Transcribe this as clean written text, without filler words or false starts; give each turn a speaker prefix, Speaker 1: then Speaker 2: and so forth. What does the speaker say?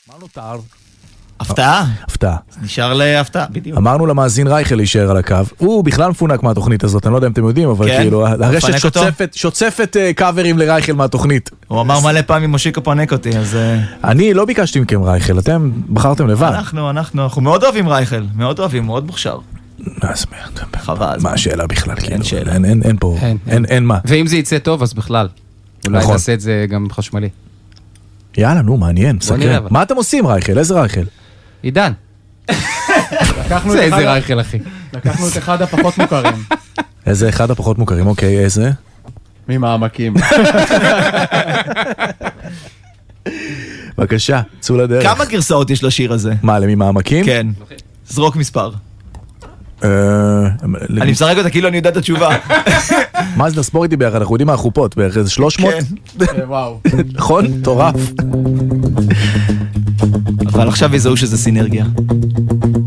Speaker 1: מה נותר?
Speaker 2: הפתעה?
Speaker 1: הפתעה.
Speaker 2: נשאר להפתעה, בדיוק.
Speaker 1: אמרנו למאזין רייכל להישאר על הקו, הוא בכלל מפונק מהתוכנית הזאת, אני לא יודע אם אתם יודעים, אבל כאילו, הרשת שוצפת קאברים לרייכל מהתוכנית.
Speaker 2: הוא אמר מלא פעמים מושיקו פנק אותי, אז...
Speaker 1: אני לא ביקשתי מכם רייכל, אתם בחרתם לבד.
Speaker 2: אנחנו מאוד אוהבים רייכל, מאוד אוהבים, מאוד מוכשר.
Speaker 1: אז
Speaker 2: חבל.
Speaker 1: מה השאלה בכלל?
Speaker 2: אין שאלה.
Speaker 1: אין פה, אין מה.
Speaker 3: ואם זה יצא טוב, אז בכלל. אולי נעשה את זה גם חשמלי.
Speaker 1: יאללה, נו, מעניין, סקרן. מה אתם עושים רייכל? איזה רייכל?
Speaker 3: עידן. זה איזה רייכל, אחי.
Speaker 4: לקחנו את אחד הפחות מוכרים.
Speaker 1: איזה אחד הפחות מוכרים, אוקיי, איזה?
Speaker 4: ממעמקים.
Speaker 1: בבקשה, צאו לדרך.
Speaker 2: כמה גרסאות יש לשיר הזה?
Speaker 1: מה, למעמקים?
Speaker 2: כן. זרוק מספר. אני משחק אותה כאילו אני יודע את התשובה.
Speaker 1: מה זה לספור איתי ביחד? אנחנו יודעים מה החופות, בערך איזה 300?
Speaker 2: כן.
Speaker 4: וואו.
Speaker 1: נכון? טורף.
Speaker 2: אבל עכשיו יזהו שזה סינרגיה.